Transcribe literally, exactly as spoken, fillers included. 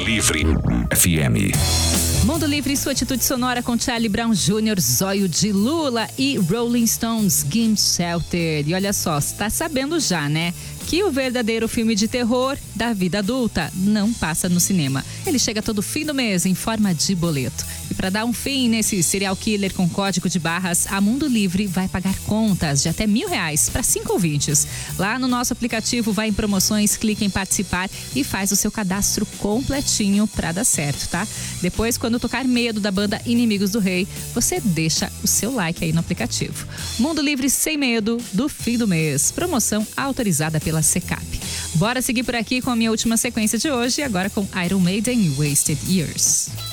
Livre F M. Mundo Livre, sua atitude sonora com Charlie Brown Júnior, Zóio de Lula e Rolling Stones, Gimme Shelter. E olha só, você tá sabendo já, né? Que o verdadeiro filme de terror da vida adulta não passa no cinema. Ele chega todo fim do mês em forma de boleto. E para dar um fim nesse serial killer com código de barras, a Mundo Livre vai pagar contas de até mil reais para cinco ouvintes. Lá no nosso aplicativo, vai em promoções, clica em participar e faz o seu cadastro completinho para dar certo, tá? Depois, quando tocar Medo da banda Inimigos do Rei, você deixa o seu like aí no aplicativo. Mundo Livre sem medo do fim do mês. Promoção autorizada pela Secap. Bora seguir por aqui com a minha última sequência de hoje, agora com Iron Maiden e Wasted Years.